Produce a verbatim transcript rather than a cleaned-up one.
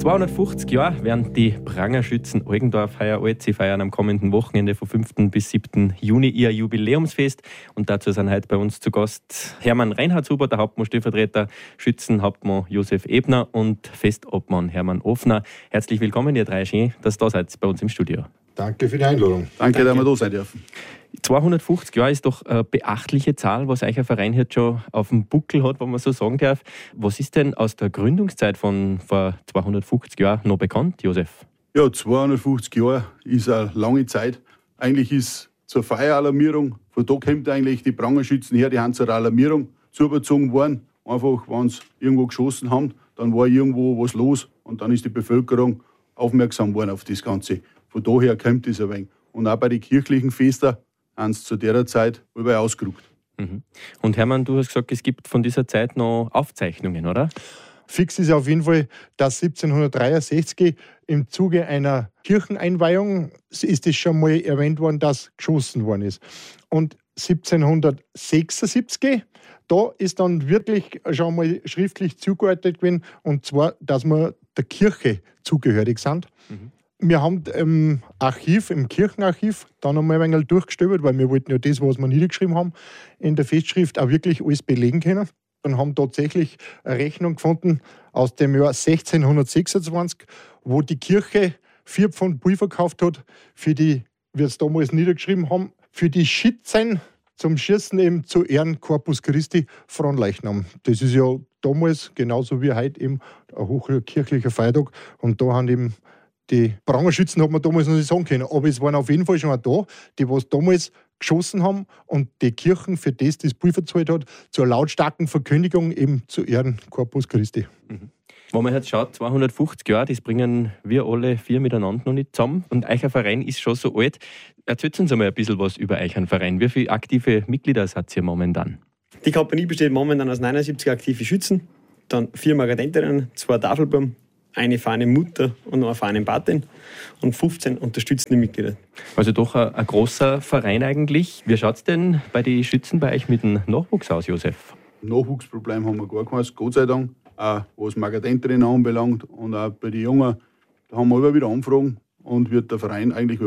zweihundertfünfzig Jahre werden die Prangerschützen Eugendorf heuer alt. Sie feiern am kommenden Wochenende vom fünften bis siebten Juni ihr Jubiläumsfest. Und dazu sind heute bei uns zu Gast Hermann Reinhardshuber, der Hauptmann Stellvertreter, Schützenhauptmann Josef Ebner und Festobmann Hermann Ofner. Herzlich willkommen, ihr drei. Schön, dass ihr da seid bei uns im Studio. Danke für die Einladung. Danke, dass wir da sein dürfen. zweihundertfünfzig Jahre ist doch eine beachtliche Zahl, was euch ein Verein jetzt schon auf dem Buckel hat, wenn man so sagen darf. Was ist denn aus der Gründungszeit von vor zweihundertfünfzig Jahren noch bekannt, Josef? Ja, zweihundertfünfzig Jahre ist eine lange Zeit. Eigentlich ist zur Feueralarmierung, von da kommt eigentlich die Prangerschützen her, die haben zur Alarmierung zugezogen worden. Einfach, wenn sie irgendwo geschossen haben, dann war irgendwo was los und dann ist die Bevölkerung aufmerksam worden auf das Ganze. Von daher kommt das ein wenig. Und auch bei den kirchlichen Festen haben sie zu der Zeit überall ausgerückt. Mhm. Und Hermann, du hast gesagt, es gibt von dieser Zeit noch Aufzeichnungen, oder? Fix ist auf jeden Fall, dass siebzehnhundertdreiundsechzig im Zuge einer Kircheneinweihung ist es schon mal erwähnt worden, dass geschossen worden ist. Und siebzehnhundertsechsundsiebzig, da ist dann wirklich schon mal schriftlich zugeordnet gewesen, und zwar, dass wir der Kirche zugehörig sind. Mhm. Wir haben im Archiv, im Kirchenarchiv, dann einmal ein wenig durchgestöbert, weil wir wollten ja das, was wir niedergeschrieben haben, in der Festschrift auch wirklich alles belegen können. Und haben tatsächlich eine Rechnung gefunden aus dem Jahr sechzehnhundertsechsundzwanzig, wo die Kirche vier Pfund Pulver gekauft hat, für die, wie wir es damals niedergeschrieben haben, für die Schützen zum Schießen eben zu Ehren Corpus Christi Fronleichnam. Das ist ja damals, genauso wie heute, eben ein hochkirchlicher Feiertag. Und da haben eben die Prangerschützen, hat man damals noch nicht sagen können, aber es waren auf jeden Fall schon auch da, die was damals geschossen haben und die Kirchen, für das das Pulver gezahlt hat, zur lautstarken Verkündigung eben zu Ehren Corpus Christi. Mhm. Wenn man jetzt schaut, zweihundertfünfzig Jahre, das bringen wir alle vier miteinander noch nicht zusammen. Und euer Verein ist schon so alt. Erzählt uns einmal ein bisschen was über euren Verein. Wie viele aktive Mitglieder seid ihr momentan? Die Kompanie besteht momentan aus neunundsiebzig aktiven Schützen, dann vier Margadenterinnen, zwei Tafelbuben, eine feine Mutter und noch eine feine Patin und fünfzehn unterstützende Mitglieder. Also doch ein, ein großer Verein eigentlich. Wie schaut es denn bei den Schützen bei euch mit dem Nachwuchs aus, Josef? Nachwuchsproblem haben wir gar keins, Gott sei Dank. Auch was Margadenterinnen anbelangt und auch bei den Jungen, da haben wir immer wieder Anfragen und wird der Verein eigentlich